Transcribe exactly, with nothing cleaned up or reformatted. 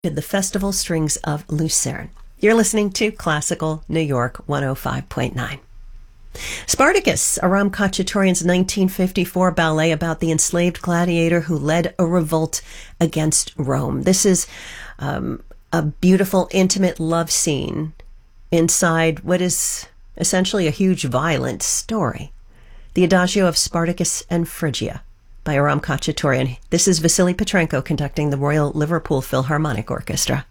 the Festival Strings of Lucerne. You're listening to Classical New York one oh five point nine. Spartacus, Aram Khachaturian's nineteen fifty-four ballet about the enslaved gladiator who led a revolt against Rome. This is um, a beautiful, intimate love scene inside what is essentially a huge, violent story. The Adagio of Spartacus and Phrygia by Aram Khachaturian. This is Vasily Petrenko conducting the Royal Liverpool Philharmonic Orchestra.